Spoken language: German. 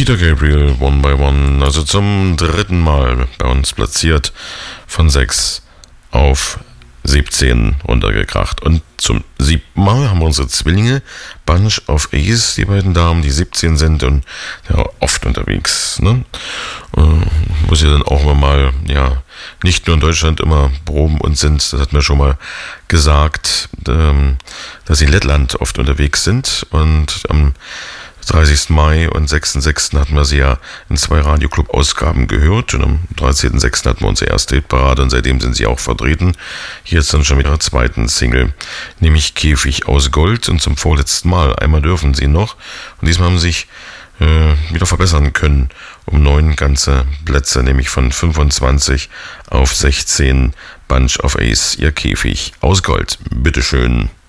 Peter Gabriel, One by One, also zum dritten Mal bei uns platziert, von 6 auf 17 runtergekracht. Und zum 7. Mal haben wir unsere Zwillinge, Bunch of Ace, die beiden Damen, die 17 sind und ja, oft unterwegs. Ne? Muss ja dann auch mal, ja, nicht nur in Deutschland immer proben und sind, das hat mir schon mal gesagt, dass sie in Lettland oft unterwegs sind und am 30. Mai und 6.6. hatten wir sie ja in 2 Radioclub-Ausgaben gehört und am 13.6. hatten wir unsere erste Hitparade und seitdem sind sie auch vertreten. Hier ist dann schon mit ihrer zweiten Single, nämlich Käfig aus Gold, und zum vorletzten Mal. Einmal dürfen sie noch und diesmal haben sie sich wieder verbessern können um 9 ganze Plätze, nämlich von 25 auf 16. Bunch of Ace, ihr Käfig aus Gold. Bitteschön.